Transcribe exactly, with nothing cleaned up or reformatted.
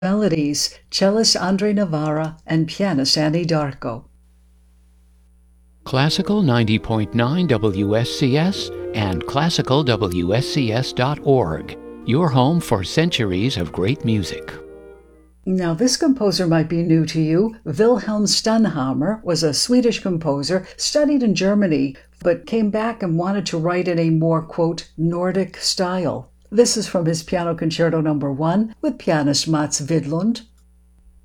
Melodies, cellist Andre Navarra and pianist Annie Darko. Classical ninety point nine W S C S and classical W S C S dot org, your home for centuries of great music. Now, this composer might be new to you. Wilhelm Stanhammar was a Swedish composer, studied in Germany, but came back and wanted to write in a more, quote, Nordic style. This is from his Piano Concerto number one with pianist Mats Widlund.